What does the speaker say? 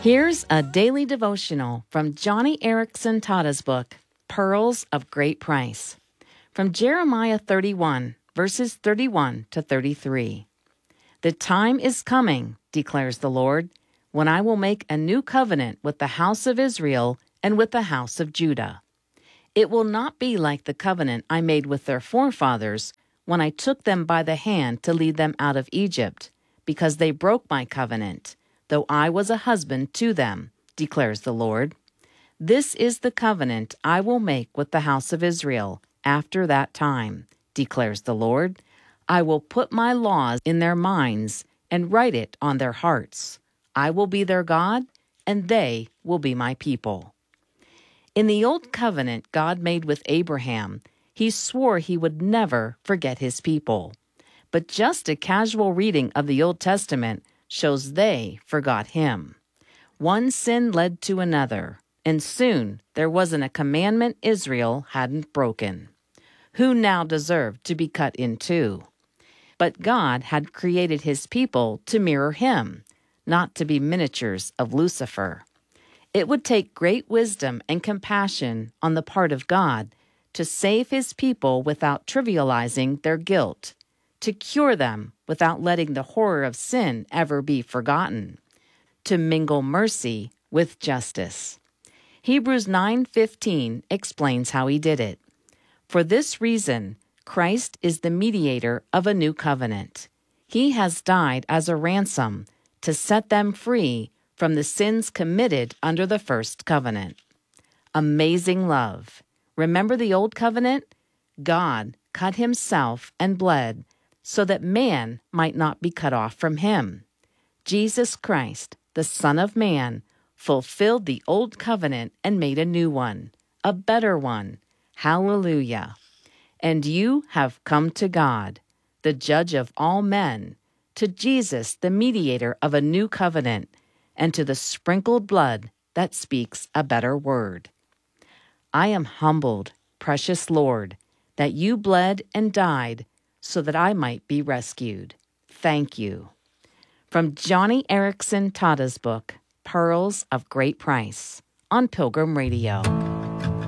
Here's a daily devotional from Johnny Erickson Tada's book, Pearls of Great Price, from Jeremiah 31, verses 31 to 33. The time is coming, declares the Lord, when I will make a new covenant with the house of Israel and with the house of Judah. It will not be like the covenant I made with their forefathers when I took them by the hand to lead them out of Egypt, because they broke my covenant, though I was a husband to them, declares the Lord. This is the covenant I will make with the house of Israel after that time, declares the Lord. I will put my laws in their minds and write it on their hearts. I will be their God, and they will be my people. In the old covenant God made with Abraham, he swore he would never forget his people. But just a casual reading of the Old Testament shows they forgot him. One sin led to another, and soon there wasn't a commandment Israel hadn't broken. Who now deserved to be cut in two? But God had created his people to mirror him, not to be miniatures of Lucifer. It would take great wisdom and compassion on the part of God to save his people without trivializing their guilt, to cure them without letting the horror of sin ever be forgotten, to mingle mercy with justice. Hebrews 9:15 explains how he did it. For this reason, Christ is the mediator of a new covenant. He has died as a ransom to set them free from the sins committed under the first covenant. Amazing love. Remember the old covenant? God cut himself and bled so that man might not be cut off from him. Jesus Christ, the Son of Man, fulfilled the old covenant and made a new one, a better one. Hallelujah. And you have come to God, the judge of all men, to Jesus, the mediator of a new covenant, and to the sprinkled blood that speaks a better word. I am humbled, precious Lord, that you bled and died so that I might be rescued. Thank you. From Johnny Erickson Tada's book, Pearls of Great Price, on Pilgrim Radio.